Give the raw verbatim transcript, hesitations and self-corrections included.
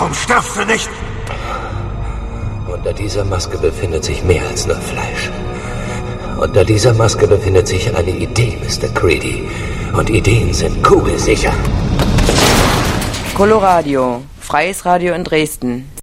Warum stirbst du nicht? Unter dieser Maske befindet sich mehr als nur Fleisch. Unter dieser Maske befindet sich eine Idee, Mister Creedy. Und Ideen sind kugelsicher. Coloradio, freies Radio in Dresden.